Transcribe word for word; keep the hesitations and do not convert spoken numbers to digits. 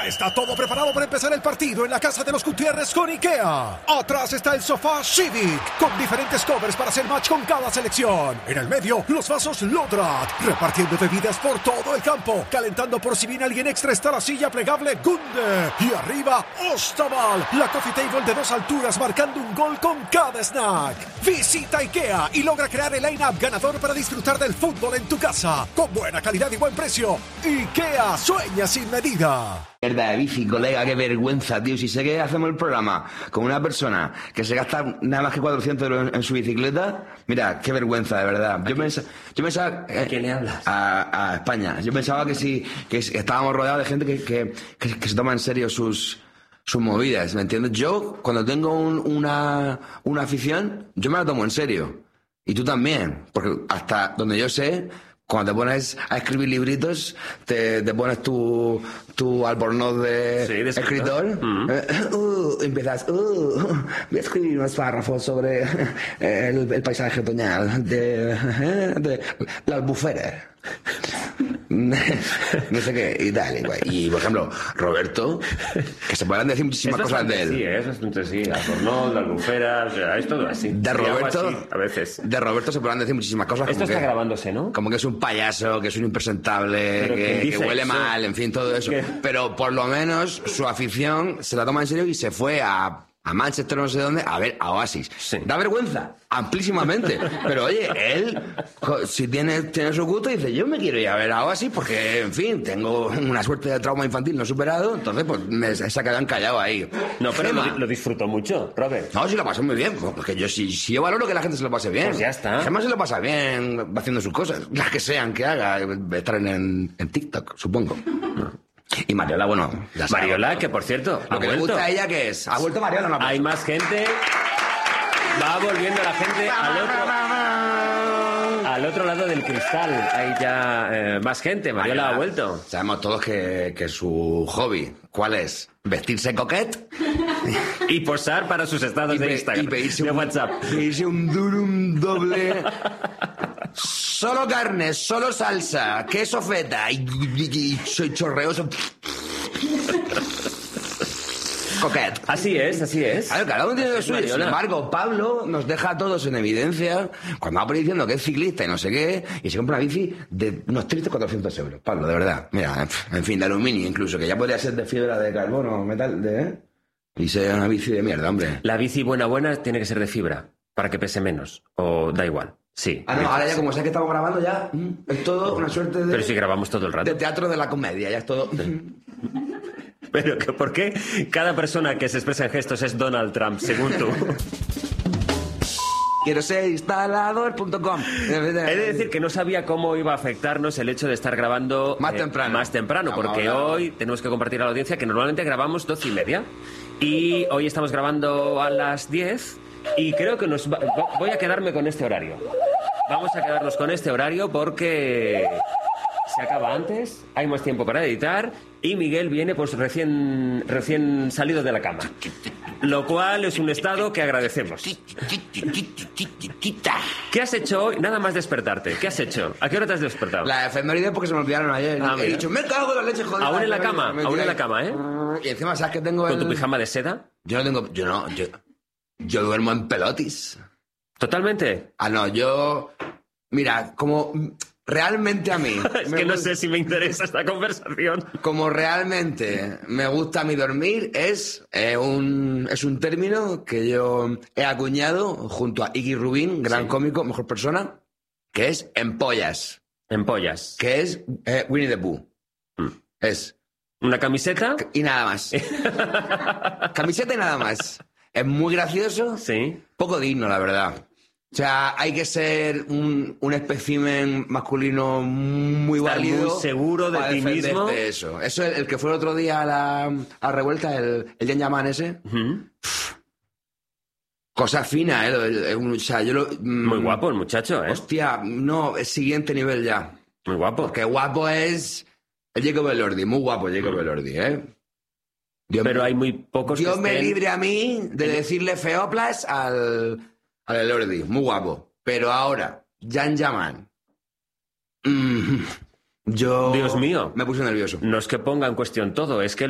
Ya está todo preparado para empezar el partido en la casa de los Gutiérrez con IKEA. Atrás está el sofá Civic, con diferentes covers para hacer match con cada selección. En el medio, los vasos Lodrat, repartiendo bebidas por todo el campo. Calentando por si viene alguien extra está la silla plegable Gunde. Y arriba, Ostaval, la coffee table de dos alturas marcando un gol con cada snack. Visita IKEA y logra crear el line-up ganador para disfrutar del fútbol en tu casa. Con buena calidad y buen precio. IKEA, sueña sin medida. Mierda de bici, colega, qué vergüenza, tío. Si sé que hacemos el programa con una persona que se gasta nada más que cuatrocientos euros en su bicicleta, mira, qué vergüenza, de verdad. Yo, pensa, yo pensaba... Eh, ¿A quién le hablas? A, a España. Yo pensaba que sí, que estábamos rodeados de gente que, que, que, que se toma en serio sus, sus movidas, ¿me entiendes? Yo, cuando tengo un, una, una afición, yo me la tomo en serio. Y tú también, porque hasta donde yo sé... Cuando te pones a escribir libritos, te, te pones tu, tu albornoz de, sí, de escritor, uh-huh. uh, empiezas, uh, voy a escribir unos párrafos sobre el, el paisaje otoñal de, de la albufera. No sé qué, y tal, igual. Y, por ejemplo, Roberto, que se podrán decir muchísimas es cosas de él. Sí, eso es sí, la albornoz, la albufera, o sea, es todo así. De Roberto, así, a veces. De Roberto se podrán decir muchísimas cosas. Esto está que, grabándose, ¿no? Como que es un payaso, que es un impresentable, que, que huele eso? mal, en fin, todo eso. ¿Qué? Pero por lo menos su afición se la toma en serio y se fue a... a Manchester, no sé dónde, a ver a Oasis. Sí. Da vergüenza, amplísimamente. Pero oye, él, si tiene, tiene su gusto, dice, yo me quiero ir a ver a Oasis porque, en fin, tengo una suerte de trauma infantil no superado, entonces pues me, se ha quedado encallado ahí. No, pero lo, lo disfrutó mucho, Robert. No, sí lo pasó muy bien, porque yo sí, sí yo valoro que la gente se lo pase bien. Pues ya está. Gemma se lo pasa bien haciendo sus cosas, las que sean que haga, estar en, en TikTok, supongo. Y Mariola, bueno, ya sabe. Mariola, que por cierto, lo ha que vuelto. le gusta a ella, ¿qué es? ¿Ha vuelto Mariola? No, hay más gente. Va volviendo la gente al otro, al otro lado del cristal. Hay ya eh, más gente. Mariola, Mariola ha vuelto. Sabemos todos que, que su hobby, ¿cuál es? Vestirse coquet. Y posar para sus estados de Instagram. Y pedirse de un, WhatsApp. Pedirse un durum doble. Solo carne, solo salsa, queso feta y, y, y soy chorreoso. Coquet. Así es, así es. Claro, cada uno tiene lo suyo. Sin embargo, Pablo nos deja a todos en evidencia cuando va por ahí diciendo que es ciclista y no sé qué, y se compra una bici de unos tristes cuatrocientos euros. Pablo, de verdad. Mira, en fin, de aluminio incluso, que ya podría ser de fibra de carbono, metal, de... ¿eh? Y sea una bici de mierda, hombre. La bici buena, buena tiene que ser de fibra, para que pese menos. O da igual. Sí. Ah, no, ahora ya como sé que estamos grabando ya, es todo una suerte de... Pero si grabamos todo el rato. De teatro de la comedia, ya es todo... Pero que, ¿por qué cada persona que se expresa en gestos es Donald Trump, según tú? Quiero ser instalador punto com. He de decir que no sabía cómo iba a afectarnos el hecho de estar grabando más eh, temprano, más temprano porque no, no, no. hoy tenemos que compartir a la audiencia que normalmente grabamos doce y media y hoy estamos grabando a las diez y creo que nos va, voy a quedarme con este horario. Vamos a quedarnos con este horario porque se acaba antes, hay más tiempo para editar y Miguel viene pues recién, recién salido de la cama. Lo cual es un estado que agradecemos. ¿Qué has hecho hoy? Nada más despertarte. ¿Qué has hecho? ¿A qué hora te has despertado? La efeméride porque se me olvidaron ayer. Ah, He dicho, me cago en la leche, joder. Aún en la cama, aún en la cama, ¿eh? Y encima, ¿sabes que tengo ¿Con el... tu pijama de seda? Yo no tengo... Yo no... Yo, yo duermo en pelotis. ¿Totalmente? Ah, no, yo... Mira, como... Realmente a mí... es que no sé si me interesa esta conversación. Como realmente me gusta a mí dormir, es, eh, un, es un término que yo he acuñado junto a Iggy Rubin, gran sí. cómico, mejor persona, que es empollas. Empollas. Que es eh, Winnie the Pooh. Mm. Es... ¿Una camiseta? Y nada más. Camiseta y nada más. Es muy gracioso. Sí. Poco digno, la verdad. O sea, hay que ser un, un espécimen masculino muy Estar válido. muy seguro de ti mismo. Eso. Eso, el, el que fue el otro día a la, a la revuelta, el, el Jan Yaman ese. Uh-huh. Cosa fina, ¿eh? El, el, o sea, yo lo, muy guapo el muchacho, ¿eh? Hostia, no, es siguiente nivel ya. Muy guapo. Porque guapo es el Jacob Elordi, muy guapo el Jacob Elordi, ¿eh? Dios Pero me, hay muy pocos Dios que me estén... libre a mí de decirle feoplas al... al Elordi, muy guapo. Pero ahora, Jan Yaman. Mm, yo... Dios mío. Me puse nervioso. No es que ponga en cuestión todo, es que